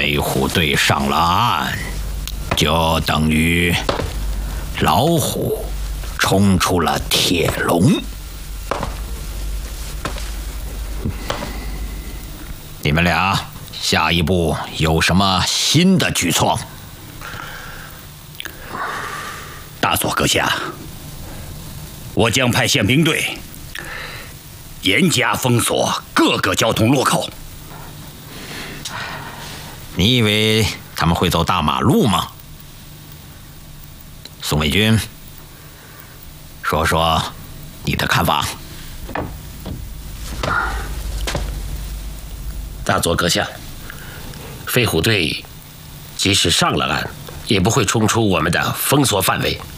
飞虎队上了岸，就等于老虎冲出了铁笼。你们俩下一步有什么新的举措？ 大佐阁下，我将派宪兵队严加封锁各个交通路口。 你以为他们会走大马路吗？宋卫军，说说你的看法。 大佐阁下，飞虎队即使上了岸，也不会冲出我们的封锁范围。